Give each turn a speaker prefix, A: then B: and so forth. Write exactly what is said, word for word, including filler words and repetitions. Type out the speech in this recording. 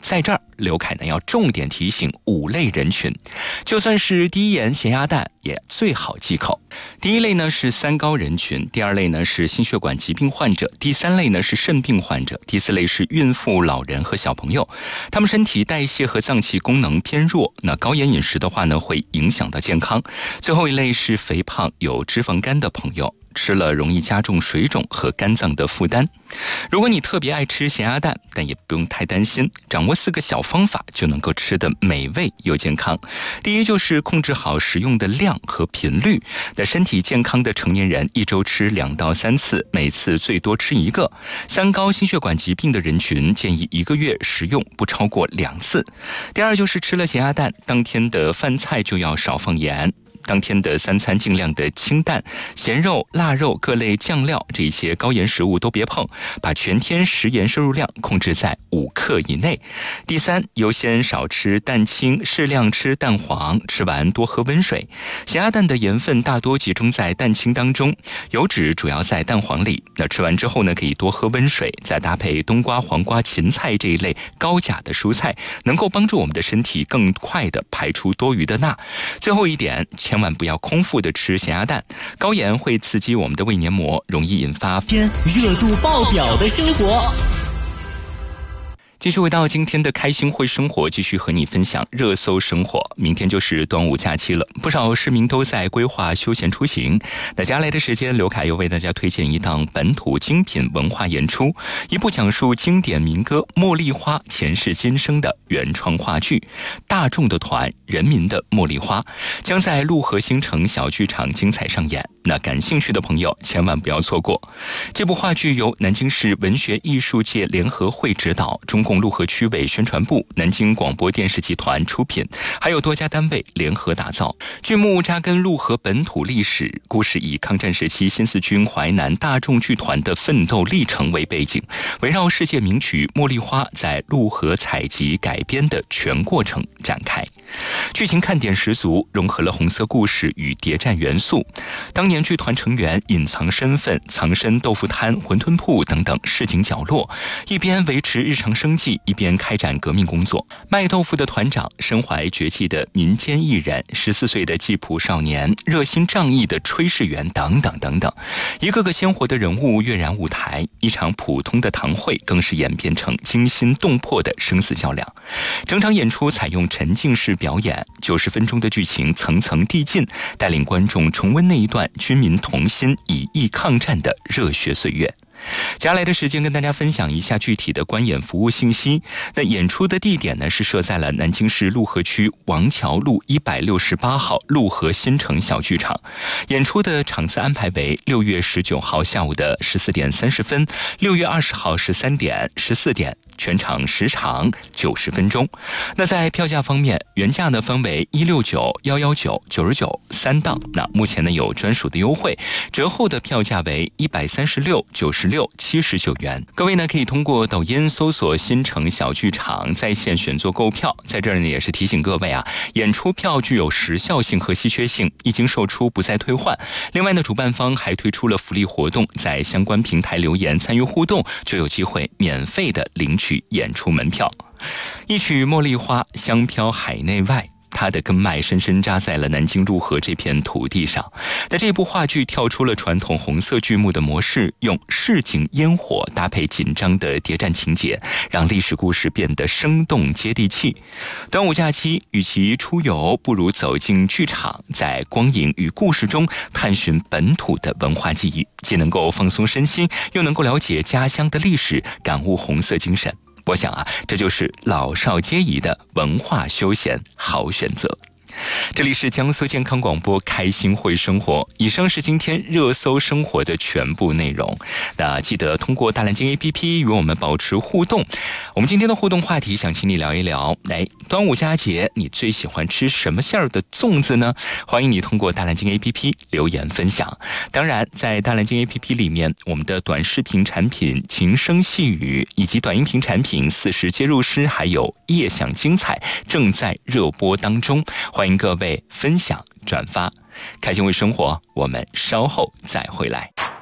A: 在这儿刘凯呢要重点提醒五类人群，就算是低盐咸鸭蛋也最好忌口。第一类呢是三高人群，第二类呢是心血管疾病患者，第三类呢是肾病患者，第四类是孕妇、老人和小朋友，他们身体代谢和脏器功能偏弱，那高盐饮食的话呢会影响到健康。最后一类是肥胖有脂肪肝的朋友，吃了容易加重水肿和肝脏的负担。如果你特别爱吃咸鸭蛋，但也不用太担心，掌握四个小方法就能够吃得美味又健康。第一就是控制好食用的量和频率，那身体健康的成年人一周吃两到三次，每次最多吃一个。三高心血管疾病的人群建议一个月食用不超过两次。第二就是吃了咸鸭蛋，当天的饭菜就要少放盐，当天的三餐尽量的清淡，咸肉、腊肉、各类酱料这些高盐食物都别碰，把全天食盐摄入量控制在五克以内。第三，优先少吃蛋清，适量吃蛋黄，吃完多喝温水。咸鸭蛋的盐分大多集中在蛋清当中，油脂主要在蛋黄里。那吃完之后呢，可以多喝温水，再搭配冬瓜、黄瓜、芹菜这一类高钾的蔬菜，能够帮助我们的身体更快的排出多余的钠。最后一点，千万不要空腹的吃咸鸭蛋，高盐会刺激我们的胃黏膜，容易引发
B: 天热度爆表的生活。
A: 继续回到今天的开心会生活，继续和你分享热搜生活。明天就是端午假期了，不少市民都在规划休闲出行。那接下来的时间，刘凯又为大家推荐一档本土精品文化演出，一部讲述经典民歌《茉莉花》前世今生的原创话剧。大众的团，人民的茉莉花将在陆河新城小剧场精彩上演，那感兴趣的朋友千万不要错过。这部话剧由南京市文学艺术界联合会指导，中共陆河区委宣传部、南京广播电视集团出品，还有多家单位联合打造。剧目扎根陆河本土历史，故事以抗战时期新四军淮南大众剧团的奋斗历程为背景，围绕世界名曲《茉莉花》在陆河采集改编的全过程展开。剧情看点十足，融合了红色故事与谍战元素。当年剧团成员隐藏身份，藏身豆腐摊、馄饨铺等等市井角落，一边维持日常生计，一边开展革命工作。卖豆腐的团长，身怀绝技的民间艺人，十四岁的吉普少年，热心仗义的炊事员等等等等，一个个鲜活的人物跃然舞台。一场普通的堂会更是演变成惊心动魄的生死较量。整场演出采用沉浸式表演，九十分钟的剧情层层递进，带领观众重温那一段军民同心以义抗战的热血岁月。接下来的时间跟大家分享一下具体的观演服务信息。那演出的地点呢是设在了南京市陆河区王桥路一百六十八号陆河新城小剧场。演出的场次安排为六月十九号下午的十四点三十分，六月二十号十三点、十四点，全场时长九十分钟。那在票价方面，原价呢分为一六九、一一九、九十九三档。那目前呢有专属的优惠，折后的票价为一百三十六、九十六、七十九元。各位呢可以通过抖音搜索新城小剧场在线选座购票。在这儿呢也是提醒各位啊，演出票具有时效性和稀缺性，一经售出不再退换。另外呢，主办方还推出了福利活动，在相关平台留言参与互动，就有机会免费的领取演出门票。一曲茉莉花，香飘海内外，它的根脉深深扎在了南京陆河这片土地上。那这部话剧跳出了传统红色剧目的模式，用市井烟火搭配紧张的谍战情节，让历史故事变得生动接地气。端午假期，与其出游，不如走进剧场，在光影与故事中探寻本土的文化记忆，既能够放松身心，又能够了解家乡的历史，感悟红色精神。我想啊，这就是老少皆宜的文化休闲好选择。这里是江苏健康广播开心会生活，以上是今天热搜生活的全部内容。那记得通过大蓝鲸 A P P 与我们保持互动。我们今天的互动话题想请你聊一聊，哎，端午佳节你最喜欢吃什么馅儿的粽子呢？欢迎你通过大蓝鲸 A P P 留言分享。当然在大蓝鲸 A P P 里面，我们的短视频产品情声细语以及短音频产品四时接入诗还有夜享精彩正在热播当中，欢迎各位分享转发。开心为生活，我们稍后再回来。